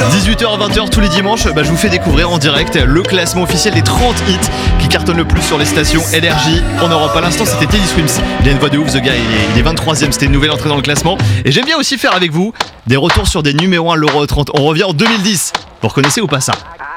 18h-20h tous les dimanches, je vous fais découvrir en direct le classement officiel des 30 hits qui cartonnent le plus sur les stations Énergie en Europe. À l'instant, c'était Teddy Swims. Il a une voix de ouf, The Guy, il est 23ème, c'était une nouvelle entrée dans le classement. Et j'aime bien aussi faire avec vous des retours sur des numéros 1 l'Euro 30. On revient en 2010. Vous reconnaissez ou pas ça ?